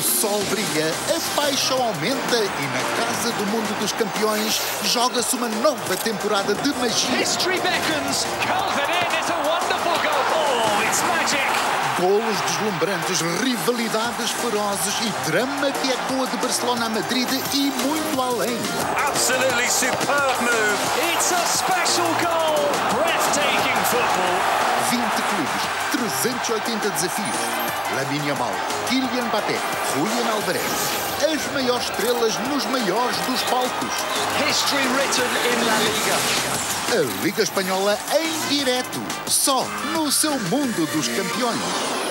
sol brilha, a paixão aumenta e na Casa do Mundo dos Campeões joga-se uma nova temporada de magia. History beckons. Curls it in. It's a wonderful goal. Oh, it's magic. Golos deslumbrantes, rivalidades ferozes e drama que ecoa de Barcelona a Madrid e muito além. Absolutely superb move. It's a special goal. Breathtaking football. 20 clubes, 380 desafios. Lamine Yamal, Kylian Mbappé, Julián Álvarez. As maiores estrelas nos maiores dos palcos. History written in La Liga. A Liga Espanhola em direto, só no seu Mundo dos Campeões.